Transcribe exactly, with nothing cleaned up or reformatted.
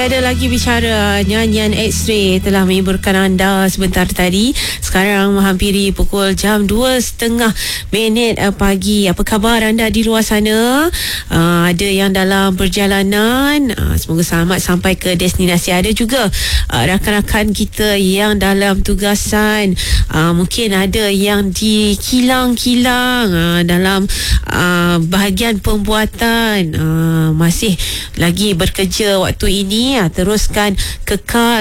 Tiada lagi bicara. Nyanyian X-Ray telah menghiburkan anda sebentar tadi. Sekarang menghampiri pukul jam dua setengah minit pagi. Apa khabar anda di luar sana? Uh, ada yang dalam perjalanan, uh, semoga selamat sampai ke destinasi. Ada juga uh, rakan-rakan kita yang dalam tugasan, uh, mungkin ada yang di kilang-kilang, uh, dalam uh, bahagian pembuatan, uh, masih lagi bekerja waktu ini. uh, teruskan kekal